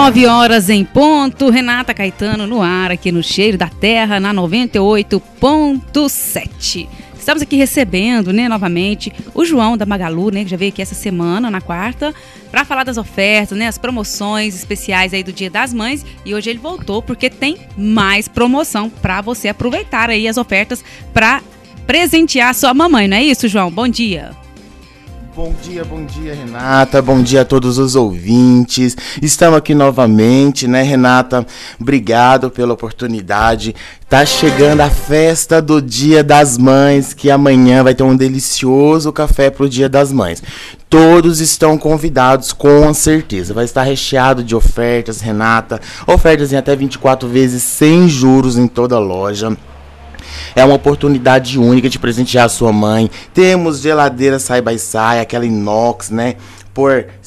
9h em ponto, Renata Caetano no ar, aqui no Cheiro da Terra, na 98.7. Estamos aqui recebendo, né, novamente, o João da Magalu, né, que já veio aqui essa semana, na quarta, para falar das ofertas, né, as promoções especiais aí do Dia das Mães. E hoje ele voltou porque tem mais promoção para você aproveitar aí as ofertas para presentear sua mamãe, não é isso, João? Bom dia. Bom dia, Renata. Bom dia a todos os ouvintes. Estamos aqui novamente, né, Renata? Obrigado pela oportunidade. Tá chegando a festa do Dia das Mães, que amanhã vai ter um delicioso café pro Dia das Mães. Todos estão convidados, com certeza. Vai estar recheado de ofertas, Renata. Ofertas em até 24 vezes sem juros em toda a loja. É uma oportunidade única de presentear a sua mãe. Temos geladeira side-by-side, aquela inox, né? Por R$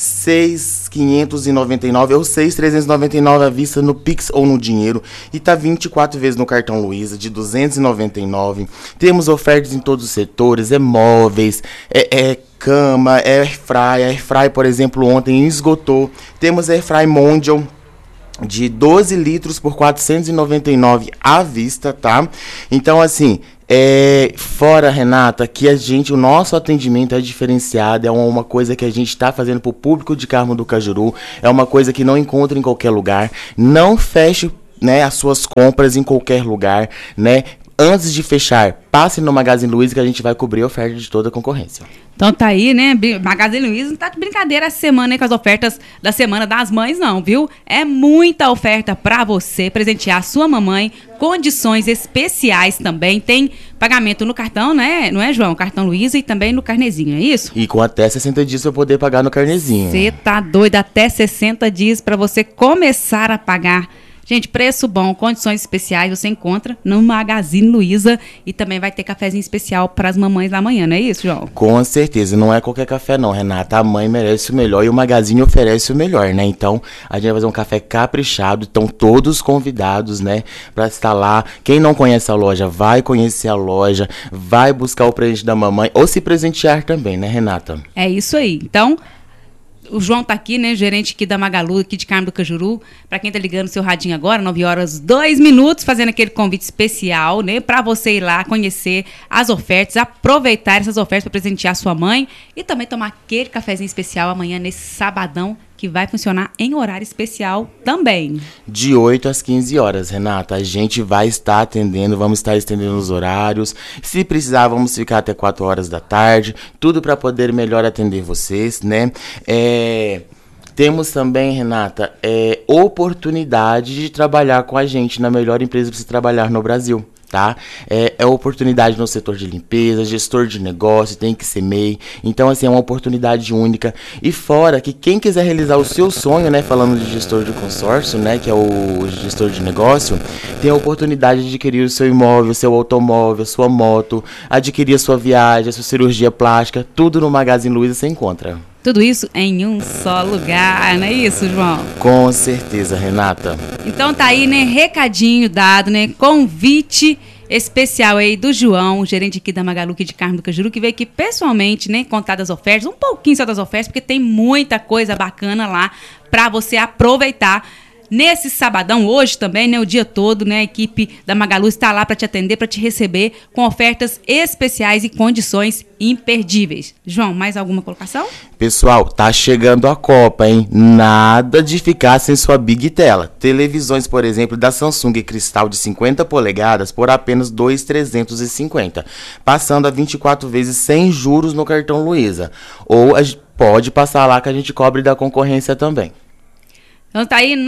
6.599 ou R$ 6.399 à vista no Pix ou no dinheiro. E tá 24 vezes no cartão Luiza, de R$ 299. Temos ofertas em todos os setores, móveis, cama, airfry. Airfry, por exemplo, ontem esgotou. Temos airfry Mondial de 12 litros por R$ 499 à vista, tá? Então, assim, fora, Renata, que o nosso atendimento é diferenciado, é uma coisa que a gente está fazendo para o público de Carmo do Cajuru, é uma coisa que não encontra em qualquer lugar. Não feche, né, as suas compras em qualquer lugar, né? Antes de fechar, passe no Magazine Luiza que a gente vai cobrir a oferta de toda a concorrência. Então tá aí, né? Magazine Luiza não tá de brincadeira essa semana aí com as ofertas da Semana das Mães, não, viu? É muita oferta pra você presentear a sua mamãe, condições especiais também. Tem pagamento no cartão, né? Não é, João? Cartão Luiza e também no carnezinho, é isso? E com até 60 dias pra poder pagar no carnezinho. Você tá doido, até 60 dias pra você começar a pagar. Gente, preço bom, condições especiais você encontra no Magazine Luiza e também vai ter cafezinho especial para as mamães amanhã, não é isso, João? Com certeza, não é qualquer café não, Renata. A mãe merece o melhor e o Magazine oferece o melhor, né? Então, a gente vai fazer um café caprichado, estão todos convidados, né, para estar lá. Quem não conhece a loja, vai conhecer a loja, vai buscar o presente da mamãe ou se presentear também, né, Renata? É isso aí. Então, o João tá aqui, né, gerente aqui da Magalu, aqui de Carmo do Cajuru. Para quem tá ligando o seu radinho agora, 9h02, fazendo aquele convite especial, né, para você ir lá conhecer as ofertas, aproveitar essas ofertas para presentear sua mãe e também tomar aquele cafezinho especial amanhã nesse sabadão, que vai funcionar em horário especial também. De 8 às 15 horas, Renata. A gente vai estar atendendo, vamos estar estendendo os horários. Se precisar, vamos ficar até 4 horas da tarde. Tudo para poder melhor atender vocês, né? Temos também, Renata, oportunidade de trabalhar com a gente na melhor empresa para se trabalhar no Brasil. Tá? É oportunidade no setor de limpeza, gestor de negócio, tem que ser MEI. Então, assim, é uma oportunidade única. E fora que quem quiser realizar o seu sonho, né, falando de gestor de consórcio, né, que é o gestor de negócio, tem a oportunidade de adquirir o seu imóvel, seu automóvel, sua moto, adquirir a sua viagem, a sua cirurgia plástica, tudo no Magazine Luiza você encontra. Tudo isso em um só lugar, não é isso, João? Com certeza, Renata. Então tá aí, né, recadinho dado, né, convite especial aí do João, gerente aqui da Magalu, aqui de Carmo do Cajuru, que veio aqui pessoalmente, né, contar das ofertas, um pouquinho só das ofertas, porque tem muita coisa bacana lá pra você aproveitar. Nesse sabadão, hoje também, né, o dia todo, né, a equipe da Magalu está lá para te atender, para te receber com ofertas especiais e condições imperdíveis. João, mais alguma colocação? Pessoal, tá chegando a Copa, hein? Nada de ficar sem sua Big Tela. Televisões, por exemplo, da Samsung Cristal de 50 polegadas por apenas R$ 2.350, passando a 24 vezes sem juros no cartão Luiza. Ou pode passar lá que a gente cobre da concorrência também. Então tá aí,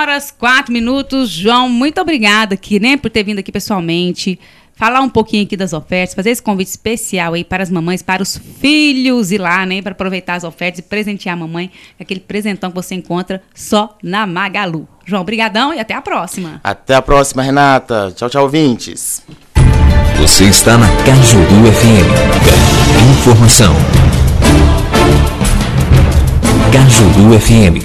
9h04. João, muito obrigada aqui, né, por ter vindo aqui pessoalmente, falar um pouquinho aqui das ofertas, fazer esse convite especial aí para as mamães, para os filhos ir lá, né, para aproveitar as ofertas e presentear a mamãe, aquele presentão que você encontra só na Magalu. João, brigadão e até a próxima. Até a próxima, Renata. Tchau, tchau, ouvintes. Você está na Cajuru FM. Informação. Cajuru FM.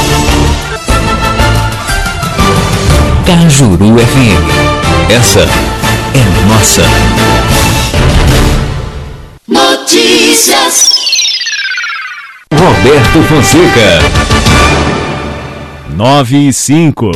Cajuru FM. Essa é nossa. Notícias. Roberto Fonseca. 9:05.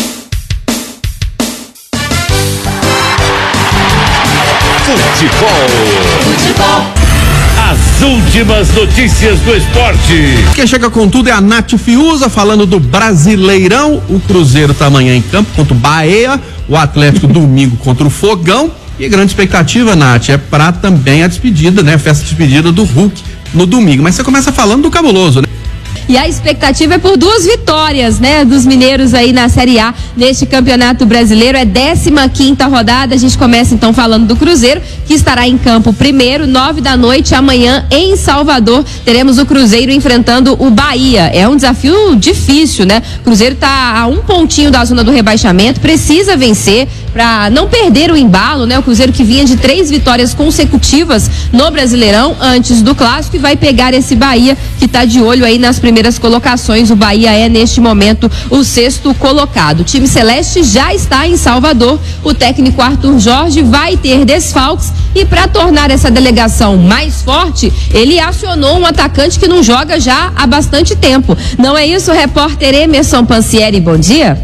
Futebol. As últimas notícias do esporte. Quem chega com tudo é a Nath Fiuza, falando do Brasileirão. O Cruzeiro tá amanhã em campo contra o Bahia, o Atlético domingo contra o Fogão. E a grande expectativa, Nath, é para também a despedida, né? A festa de despedida do Hulk no domingo. Mas você começa falando do Cabuloso, né? E a expectativa é por 2 vitórias, né, dos mineiros aí na Série A neste Campeonato Brasileiro. É 15ª rodada. A gente começa então falando do Cruzeiro, que estará em campo primeiro, 9 da noite, amanhã em Salvador. Teremos o Cruzeiro enfrentando o Bahia. É um desafio difícil, né? O Cruzeiro tá a 1 pontinho da zona do rebaixamento, precisa vencer para não perder o embalo, né? O Cruzeiro que vinha de 3 vitórias consecutivas no Brasileirão antes do Clássico e vai pegar esse Bahia que tá de olho aí nas primeiras colocações. O Bahia é neste momento o 6º colocado. O time celeste já está em Salvador. O técnico Arthur Jorge vai ter desfalques e para tornar essa delegação mais forte, ele acionou um atacante que não joga já há bastante tempo. Não é isso, repórter Emerson Pansieri? Bom dia.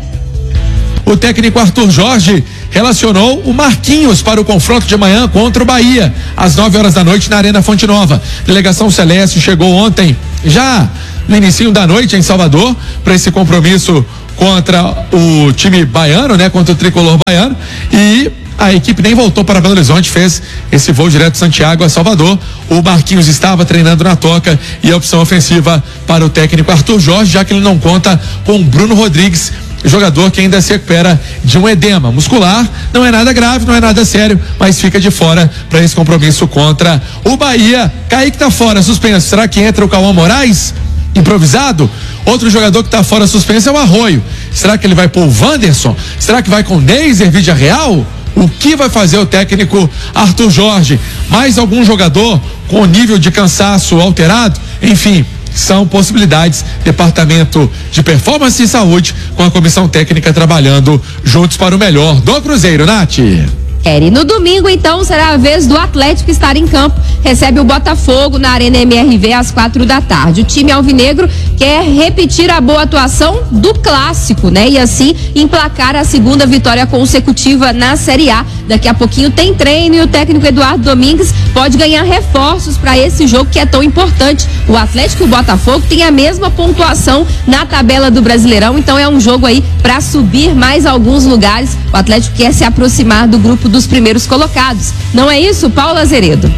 O técnico Arthur Jorge relacionou o Marquinhos para o confronto de amanhã contra o Bahia, às 9 horas da noite na Arena Fonte Nova. Delegação celeste chegou ontem, já no início da noite em Salvador, para esse compromisso contra o time baiano, né? Contra o tricolor baiano, e a equipe nem voltou para Belo Horizonte, fez esse voo direto de Santiago a Salvador. O Marquinhos estava treinando na toca e a opção ofensiva para o técnico Arthur Jorge, já que ele não conta com o Bruno Rodrigues, jogador que ainda se recupera de um edema muscular. Não é nada grave, não é nada sério, mas fica de fora para esse compromisso contra o Bahia. Kaique tá fora, suspenso. Será que entra o Cauã Moraes? Improvisado? Outro jogador que tá fora suspenso é o Arroio. Será que ele vai pôr o Wanderson? Será que vai com o Neiser Vídea Real? O que vai fazer o técnico Arthur Jorge? Mais algum jogador com nível de cansaço alterado? Enfim, são possibilidades. Departamento de Performance e Saúde com a comissão técnica trabalhando juntos para o melhor do Cruzeiro, Nath. E no domingo, então, será a vez do Atlético estar em campo. Recebe o Botafogo na Arena MRV às 4 da tarde. O time alvinegro quer repetir a boa atuação do clássico, né? E assim emplacar a 2ª vitória consecutiva na Série A. Daqui a pouquinho tem treino e o técnico Eduardo Domingues pode ganhar reforços para esse jogo que é tão importante. O Atlético e o Botafogo têm a mesma pontuação na tabela do Brasileirão, então é um jogo aí para subir mais alguns lugares. O Atlético quer se aproximar do grupo dos primeiros colocados. Não é isso, Paulo Azeredo?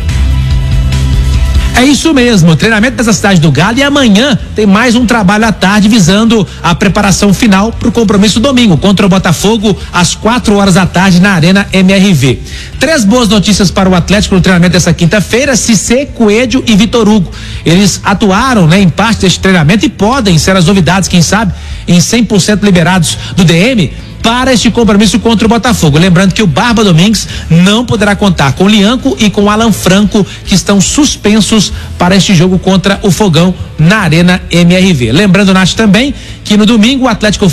É isso mesmo, treinamento dessa cidade do Galo, e amanhã tem mais um trabalho à tarde visando a preparação final para o compromisso domingo contra o Botafogo às 4 horas da tarde na Arena MRV. 3 boas notícias para o Atlético no treinamento dessa quinta-feira: Cissé, Coelho e Vitor Hugo. Eles atuaram, né, em parte deste treinamento e podem ser as novidades, quem sabe, em 100% liberados do DM para este compromisso contra o Botafogo. Lembrando que o Barba Domingues não poderá contar com o Lianco e com o Alan Franco, que estão suspensos para este jogo contra o Fogão na Arena MRV. Lembrando, Nath, também que no domingo o Atlético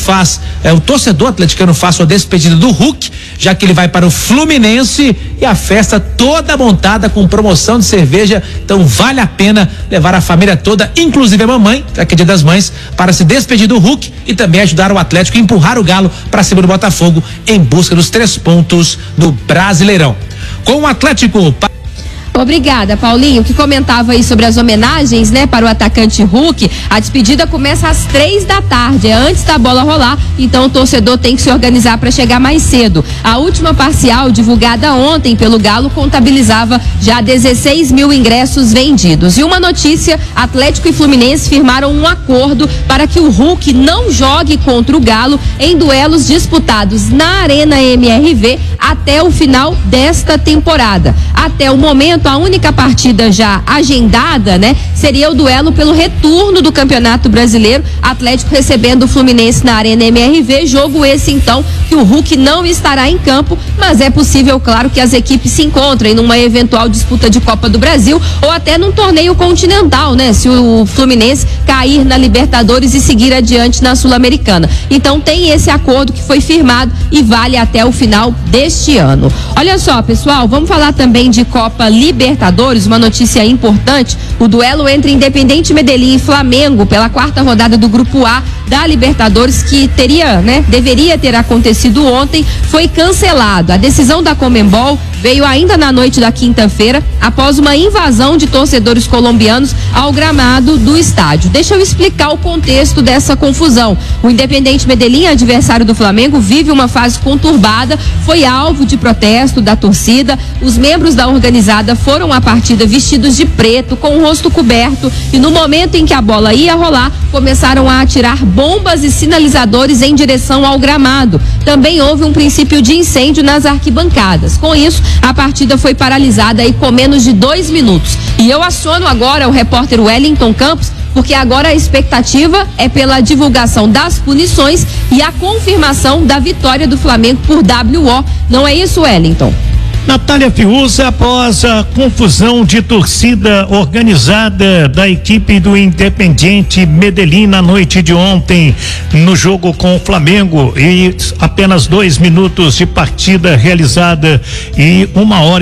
o torcedor atleticano faz sua despedida do Hulk, já que ele vai para o Fluminense, e a festa toda montada com promoção de cerveja. Então vale a pena levar a família toda, inclusive a mamãe, já que é Dia das Mães, para se despedir do Hulk e também ajudar o Atlético a empurrar o Galo para cima do Botafogo em busca dos 3 pontos do Brasileirão. Com o Atlético. Obrigada, Paulinho, que comentava aí sobre as homenagens, né, para o atacante Hulk. A despedida começa às 3 da tarde, é antes da bola rolar, então o torcedor tem que se organizar para chegar mais cedo. A última parcial, divulgada ontem pelo Galo, contabilizava já 16 mil ingressos vendidos. E uma notícia: Atlético e Fluminense firmaram um acordo para que o Hulk não jogue contra o Galo em duelos disputados na Arena MRV até o final desta temporada. Até o momento, a única partida já agendada, né, seria o duelo pelo retorno do Campeonato Brasileiro, Atlético recebendo o Fluminense na Arena MRV, jogo esse então que o Hulk não estará em campo, mas é possível, claro, que as equipes se encontrem numa eventual disputa de Copa do Brasil ou até num torneio continental, né, se o Fluminense cair na Libertadores e seguir adiante na Sul-Americana. Então tem esse acordo que foi firmado e vale até o final deste ano. Olha só, pessoal, vamos falar também de Copa Libertadores, uma notícia importante: o duelo entre Independiente Medellín e Flamengo pela 4ª rodada do Grupo A da Libertadores, que deveria ter acontecido ontem, foi cancelado. A decisão da Conmebol veio ainda na noite da quinta-feira, após uma invasão de torcedores colombianos ao gramado do estádio. Deixa eu explicar o contexto dessa confusão. O Independiente Medellín, adversário do Flamengo, vive uma fase conturbada, foi alvo de protesto da torcida. Os membros da organizada foram à partida vestidos de preto, com o rosto coberto, e no momento em que a bola ia rolar, começaram a atirar bombas e sinalizadores em direção ao gramado. Também houve um princípio de incêndio nas arquibancadas. Com isso, a partida foi paralisada aí com menos de 2 minutos. E eu aciono agora o repórter Wellington Campos, porque agora a expectativa é pela divulgação das punições e a confirmação da vitória do Flamengo por WO. Não é isso, Wellington? Natália Fiuza, após a confusão de torcida organizada da equipe do Independiente Medellín na noite de ontem, no jogo com o Flamengo, e apenas 2 minutos de partida realizada e 1h e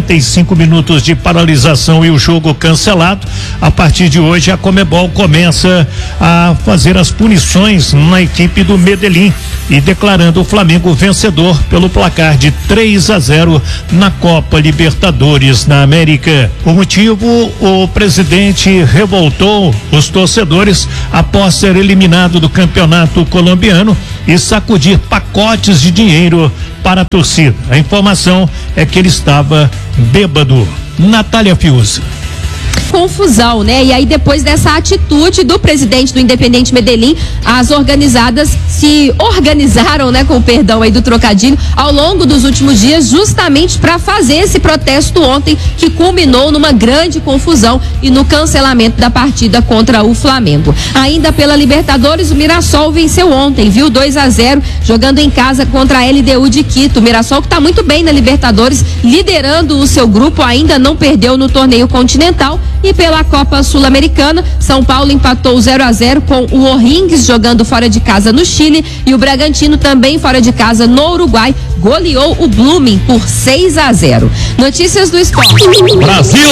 45 minutos de paralisação e o jogo cancelado, a partir de hoje a Conmebol começa a fazer as punições na equipe do Medellín e declarando o Flamengo vencedor pelo placar de 3-0 na Copa Libertadores da América. O motivo, o presidente revoltou os torcedores após ser eliminado do campeonato colombiano e sacudir pacotes de dinheiro para a torcida. A informação é que ele estava bêbado. Natália Fiuza. Confusão, né? E aí, depois dessa atitude do presidente do Independiente Medellín, as organizadas se organizaram, né, com o perdão aí do trocadilho, ao longo dos últimos dias, justamente para fazer esse protesto ontem, que culminou numa grande confusão e no cancelamento da partida contra o Flamengo. Ainda pela Libertadores, o Mirassol venceu ontem, viu? 2-0, jogando em casa contra a LDU de Quito. O Mirassol, que está muito bem na Libertadores, liderando o seu grupo, ainda não perdeu no torneio continental. E pela Copa Sul-Americana, São Paulo empatou 0-0 com o O'Higgins, jogando fora de casa no Chile, e o Bragantino, também fora de casa no Uruguai, goleou o Blooming por 6-0. Notícias do esporte. Brasil!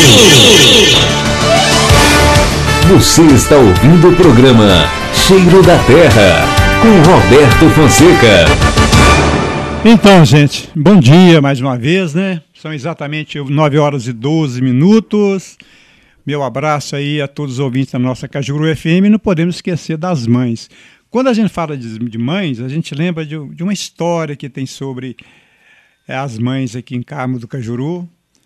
Você está ouvindo o programa Cheiro da Terra, com Roberto Fonseca. Então, gente, bom dia mais uma vez, né? São exatamente 9h12. Meu abraço aí a todos os ouvintes da nossa Cajuru FM. Não podemos esquecer das mães. Quando a gente fala de mães, a gente lembra de uma história que tem sobre as mães aqui em Carmo do Cajuru,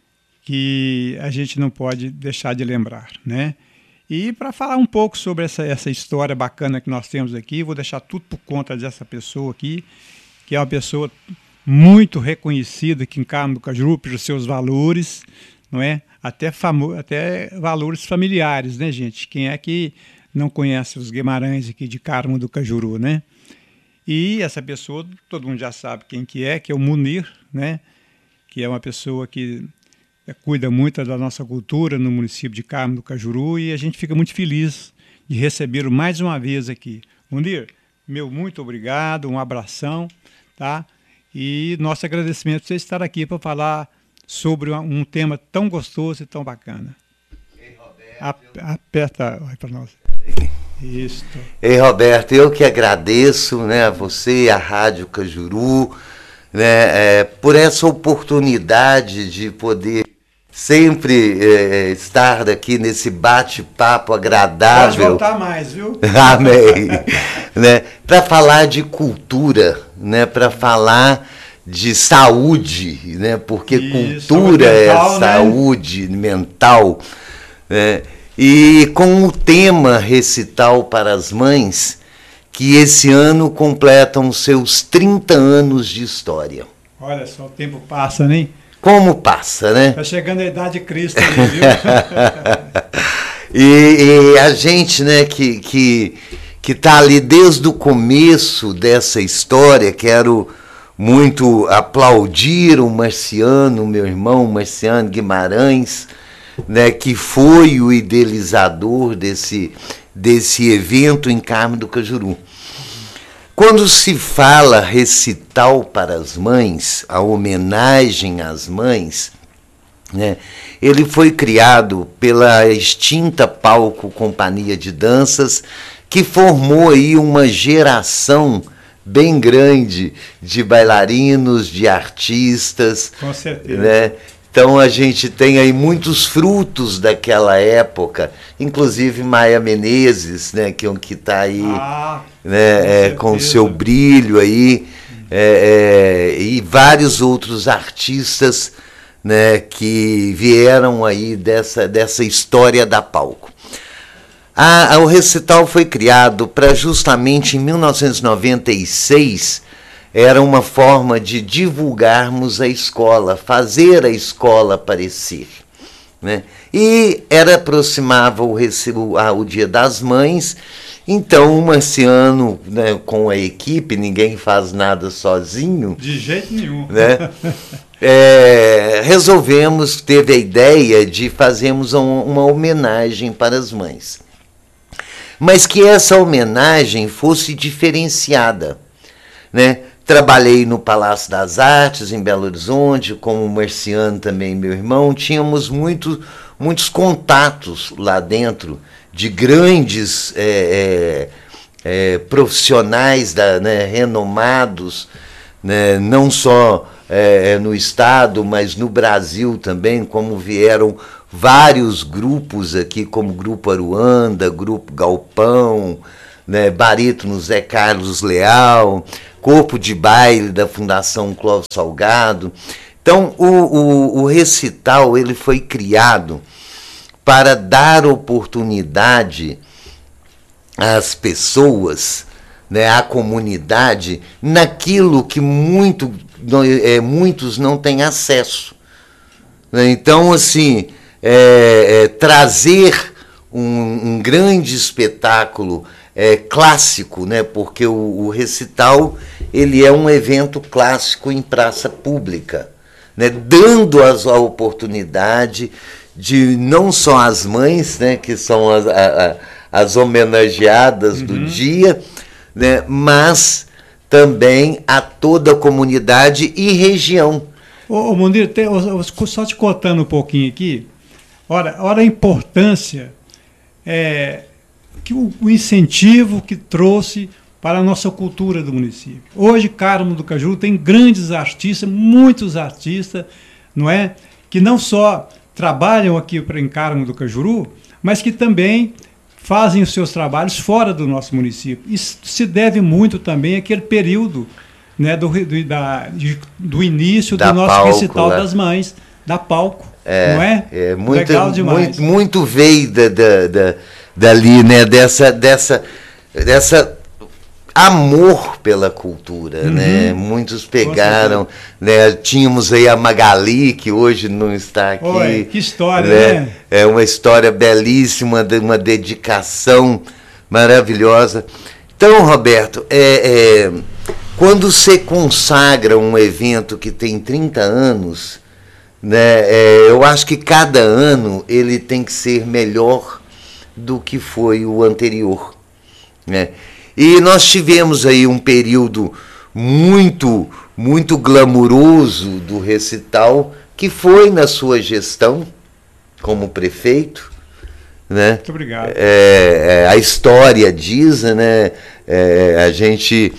que a gente não pode deixar de lembrar, né? E para falar um pouco sobre essa história bacana que nós temos aqui, vou deixar tudo por conta dessa pessoa aqui, que é uma pessoa muito reconhecida aqui em Carmo do Cajuru pelos seus valores, não é? Até valores familiares, né, gente? Quem é que não conhece os Guimarães aqui de Carmo do Cajuru, né? E essa pessoa, todo mundo já sabe quem que é o Munir, né? Que é uma pessoa que cuida muito da nossa cultura no município de Carmo do Cajuru, e a gente fica muito feliz de recebê-lo mais uma vez aqui. Munir, meu muito obrigado, um abração, tá? E nosso agradecimento por você estar aqui para falar sobre um tema tão gostoso e tão bacana. Ei, Roberto, aperta para nós. Isso. Ei, Roberto, eu que agradeço, né, a você, a Rádio Cajuru, né, por essa oportunidade de poder sempre estar aqui nesse bate-papo agradável. Pode voltar mais, viu? Amém. Né, para falar de cultura, né, para falar de saúde, né, porque cultura mental, é saúde, né? Mental, né, e com o tema Recital para as Mães, que esse ano completam seus 30 anos de história. Olha só, o tempo passa, né? Como passa, né? Está chegando a idade de Cristo aí, viu? e a gente, né, que está ali desde o começo dessa história, quero muito aplaudir o Marciano, meu irmão Marciano Guimarães, né, que foi o idealizador desse evento em Carmo do Cajuru. Quando se fala Recital para as Mães, a homenagem às mães, né, ele foi criado pela extinta Palco Companhia de Danças, que formou aí uma geração bem grande de bailarinos, de artistas. Com certeza. Né? Então a gente tem aí muitos frutos daquela época, inclusive Maia Menezes, né, que está aí, né, com o seu brilho aí, e vários outros artistas, né, que vieram aí dessa história da palco. O recital foi criado para justamente em 1996, era uma forma de divulgarmos a escola, fazer a escola aparecer, né? E aproximava o Dia das Mães, então o Marciano, né, com a equipe, ninguém faz nada sozinho. De jeito nenhum. Né? Teve a ideia de fazermos uma homenagem para as mães. Mas que essa homenagem fosse diferenciada, né? Trabalhei no Palácio das Artes, em Belo Horizonte, como o Marciano também, meu irmão. Tínhamos muitos contatos lá dentro de grandes profissionais, né, renomados, né, não só no Estado, mas no Brasil também, como vieram vários grupos aqui, como Grupo Aruanda, Grupo Galpão, né, barítono Zé Carlos Leal, corpo de baile da Fundação Clóvis Salgado. Então, o recital ele foi criado para dar oportunidade às pessoas, né, à comunidade, naquilo que muitos não têm acesso. Então, assim, trazer um grande espetáculo clássico, né? Porque o recital ele é um evento clássico em praça pública, né? Dando a oportunidade de não só as mães, né, que são as homenageadas do dia, né, mas também a toda a comunidade e região. Ô Mundir, só te cortando um pouquinho aqui, olha a importância que o incentivo que trouxe para a nossa cultura do município. Hoje, Carmo do Cajuru tem grandes artistas, muitos artistas, não é? Que não só trabalham aqui em Carmo do Cajuru, mas que também fazem os seus trabalhos fora do nosso município. Isso se deve muito também àquele período, né, do início do nosso palco, recital, né, das mães, da palco, não é? Legal demais. Muito veio dali, né, dessa amor pela cultura, né? Muitos pegaram, né? Tínhamos aí a Magali, que hoje não está aqui. Oi, que história, né? É uma história belíssima, uma dedicação maravilhosa. Então, Roberto, quando você consagra um evento que tem 30 anos, né, eu acho que cada ano ele tem que ser melhor do que foi o anterior, né? E nós tivemos aí um período muito glamuroso do recital, que foi na sua gestão como prefeito, né? Muito obrigado. A história diz, né? A gente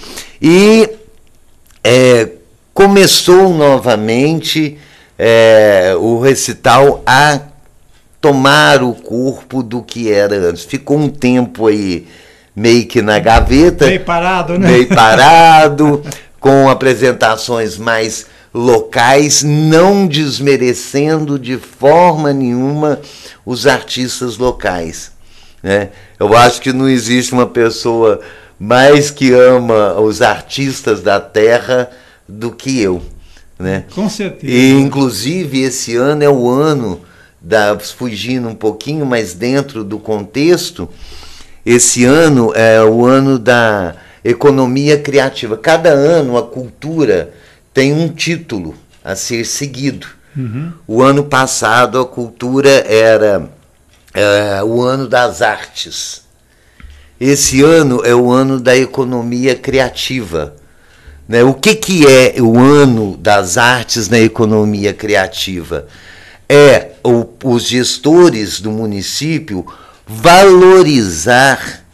começou novamente o recital a tomar o corpo do que era antes. Ficou um tempo aí meio que na gaveta. Meio parado, né? Meio parado, com apresentações mais locais, não desmerecendo de forma nenhuma os artistas locais, né? Eu acho que não existe uma pessoa mais que ama os artistas da terra do que eu, né? Com certeza. E, inclusive, esse ano é o ano, fugindo um pouquinho, mas dentro do contexto, esse ano é o ano da economia criativa. Cada ano a cultura tem um título a ser seguido. O ano passado a cultura era o ano das artes. Esse ano é o ano da economia criativa, né? O que é o ano das artes na economia criativa? Os gestores do município valorizar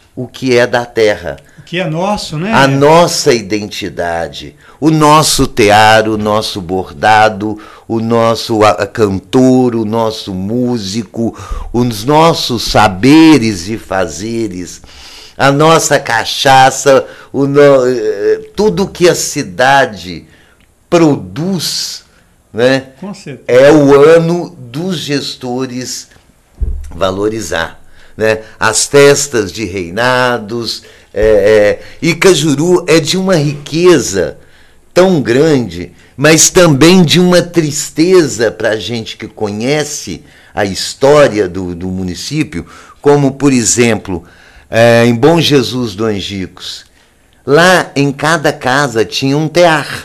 o que é da terra. O que é nosso, né? A nossa identidade, o nosso tear, o nosso bordado, o nosso cantor, o nosso músico, os nossos saberes e fazeres, a nossa cachaça, tudo que a cidade produz, né? Com certeza. É o ano dos gestores valorizar, né? As festas de reinados, e Cajuru é de uma riqueza tão grande, mas também de uma tristeza para a gente que conhece a história do município, como, por exemplo, em Bom Jesus do Angicos. Lá em cada casa tinha um tear.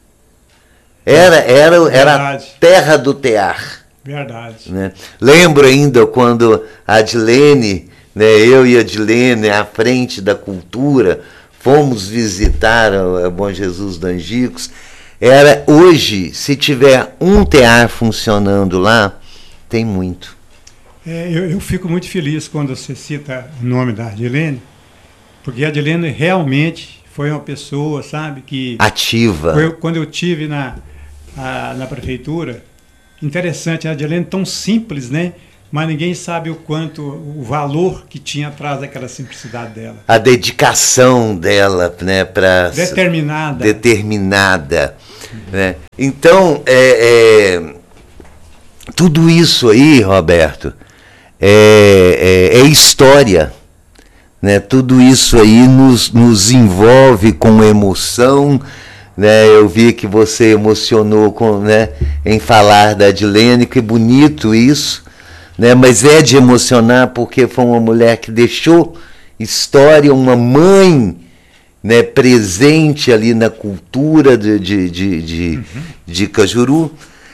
Era a terra do tear. Verdade. Né? Lembro ainda quando a Adilene, né, eu e a Adilene, à frente da cultura, fomos visitar o Bom Jesus do Angicos. Hoje, se tiver um tear funcionando lá, tem muito. Eu fico muito feliz quando você cita o nome da Adilene, porque a Adilene realmente foi uma pessoa, sabe, que... ativa. Quando eu tive na prefeitura, interessante, a Adilene tão simples, né? Mas ninguém sabe o valor que tinha atrás daquela simplicidade dela. A dedicação dela, né, para determinada, né? Então, tudo isso aí, Roberto, é história, né? Tudo isso aí nos envolve com emoção, né? Eu vi que você emocionou em falar da Adilene, que bonito isso. Né, mas é de emocionar porque foi uma mulher que deixou história, uma mãe, né, presente ali na cultura de Cajuru.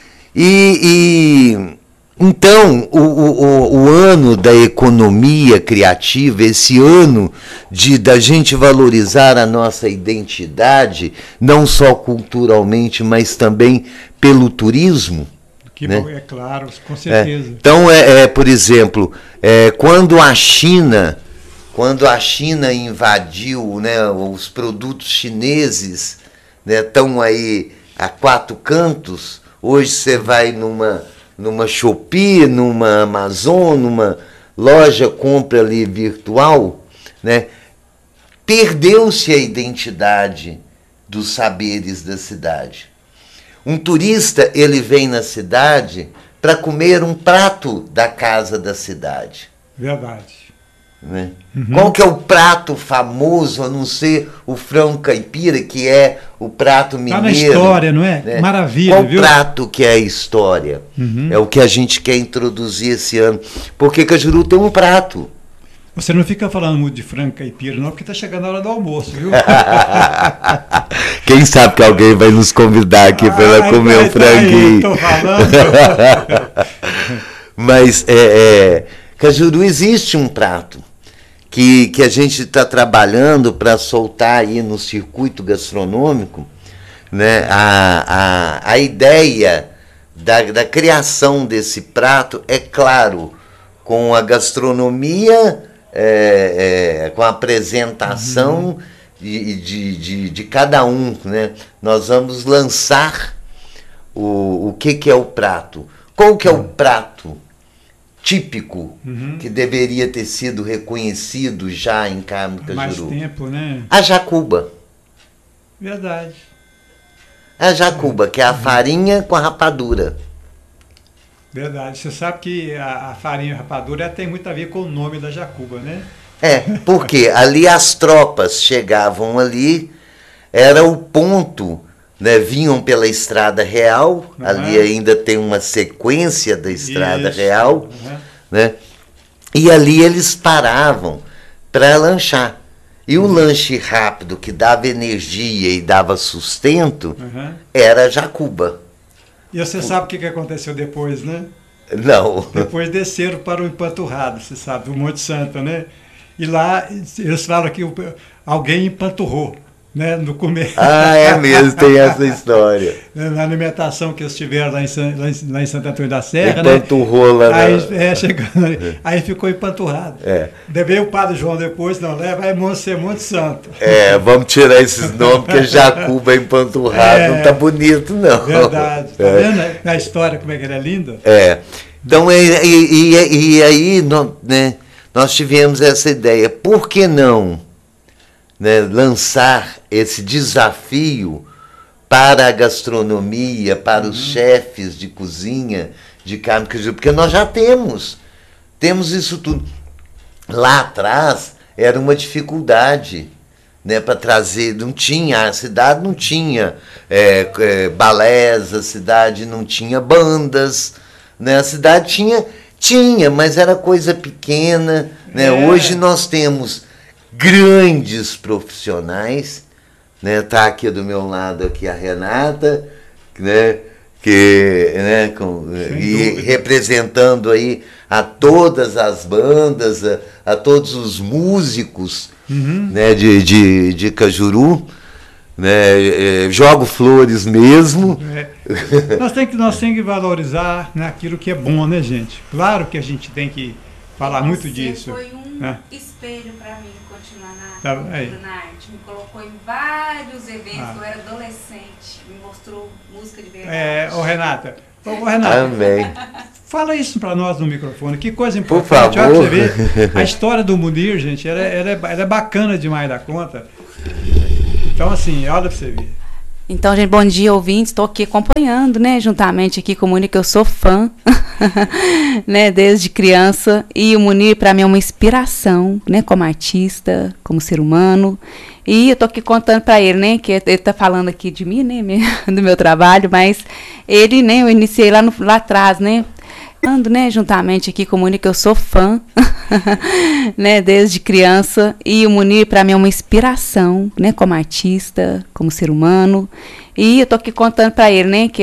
Então, o ano da economia criativa, esse ano da gente valorizar a nossa identidade, não só culturalmente, mas também pelo turismo. Né? É claro, com certeza. Então, por exemplo, quando a China invadiu, né, os produtos chineses, né, estão aí a 4 cantos. Hoje você vai numa Shopee, numa Amazon, numa loja compra ali virtual, né, perdeu-se a identidade dos saberes da cidade. Um turista, ele vem na cidade para comer um prato da casa da cidade. Verdade. Né? Uhum. Qual que é o prato famoso, a não ser o frango caipira, que é o prato mineiro? Está na história, não é? Né? Maravilha, Qual viu? prato que é a história? Uhum. É o que a gente quer introduzir esse ano. Porque Cajuru tem um prato. Você não fica falando muito de frango caipira, não, porque está chegando a hora do almoço, viu? Quem sabe que alguém vai nos convidar aqui para comer um franguinho. Estou falando. Mas, Cajuru, existe um prato que a gente está trabalhando para soltar aí no circuito gastronômico, né? A ideia da criação desse prato, é claro, com a gastronomia, com a apresentação de cada um, né? Nós vamos lançar o que é o prato. Qual que é o prato típico que deveria ter sido reconhecido já em Carmo do Cajuru? Mais tempo, né? A jacuba. Verdade. A jacuba, que é a farinha com a rapadura. Verdade. Você sabe que a farinha rapadura tem muito a ver com o nome da jacuba, né? Porque ali as tropas chegavam ali, era o ponto, né? Vinham pela Estrada Real, ali ainda tem uma sequência da Estrada Real, né? E ali eles paravam para lanchar. E o lanche rápido que dava energia e dava sustento era a jacuba. E você sabe o que aconteceu depois, né? Não. Depois desceram para o Empanturrado, você sabe, o Monte Santo, né? E lá eles falaram que alguém empanturrou. né, no começo. Ah, é mesmo, tem essa história. Na alimentação que eles tiveram lá em Santo Antônio da Serra, empanturrou lá, aí, chegando ali, aí ficou empanturrado. Veio o Padre João depois, não leva, aí ser muito santo. Vamos tirar esses nomes, porque Jacuba empanturrado não tá bonito, não. Verdade, tá vendo na história como é que ele é lindo? Então, e aí, né, nós tivemos essa ideia, por que não, né, lançar esse desafio para a gastronomia, para os chefes de cozinha de carne de caju, porque nós já temos isso tudo. Lá atrás era uma dificuldade, né, para trazer, a cidade não tinha balés, a cidade não tinha bandas, né, a cidade tinha, mas era coisa pequena, né? Hoje nós temos grandes profissionais, né? Tá aqui do meu lado aqui a Renata, né? E representando aí a todas as bandas, a todos os músicos, né? de Cajuru, né? Jogo flores mesmo. Nós temos que valorizar, né, aquilo que é bom, né, gente? Claro que a gente tem que falar muito disso. Foi um espelho para mim continuar na arte. Me colocou em vários eventos, eu era adolescente, me mostrou música de verdade. Renata, Amém. Fala isso para nós no microfone, que coisa importante. Por favor. Olha pra você ver, a história do Munir, gente, ela é bacana demais da conta. Então, assim, olha pra você ver. Então, gente, bom dia, ouvintes. Estou aqui acompanhando, né, juntamente aqui com o Munir, que eu sou fã, né, desde criança. E o Munir, para mim, é uma inspiração, né, como artista, como ser humano. E eu tô aqui contando para ele, né, que ele tá falando aqui de mim, né, do meu trabalho, mas ele, né, eu iniciei lá atrás, né, juntamente aqui com o Munir, que eu sou fã, né, desde criança. E o Munir, para mim, é uma inspiração, né, como artista, como ser humano. E eu tô aqui contando para ele, né, que